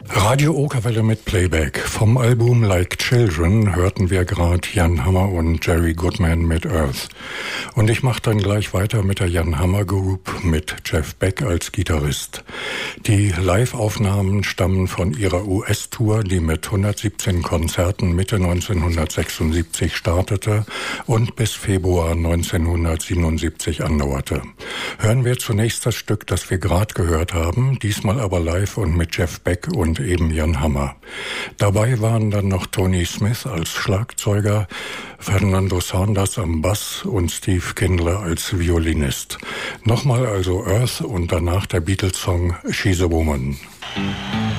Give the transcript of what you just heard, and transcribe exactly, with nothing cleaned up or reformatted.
Radio Okerwelle mit Playback. Vom Album Like Children hörten wir gerade Jan Hammer und Jerry Goodman mit Earth. Und ich mache dann gleich weiter mit der Jan Hammer Group mit Jeff Beck als Gitarrist. Die Live-Aufnahmen stammen von ihrer U S-Tour, die mit hundertsiebzehn Konzerten Mitte neunzehnhundertsechsundsiebzig startete und bis Februar neunzehnhundertsiebenundsiebzig andauerte. Hören wir zunächst das Stück, das wir gerade gehört haben, diesmal aber live und mit Jeff Beck und eben Jan Hammer. Dabei waren dann noch Tony Smith als Schlagzeuger, Fernando Saunders am Bass und Steve Kindler als Violinist. Nochmal also Earth und danach der Beatles-Song She's a Woman.